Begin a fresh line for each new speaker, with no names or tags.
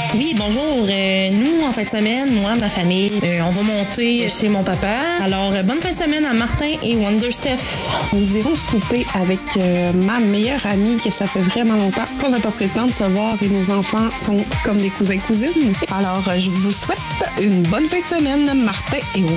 Oui, bonjour. Nous, en fin de semaine, moi, ma famille, on va monter chez mon papa. Alors, bonne fin de semaine à Martin et Wonder Steph.
Nous irons souper avec ma meilleure amie, que ça fait vraiment longtemps qu'on n'a pas pris le temps de se voir et nos enfants sont comme des cousins-cousines. Alors, je vous souhaite une bonne fin de semaine, Martin et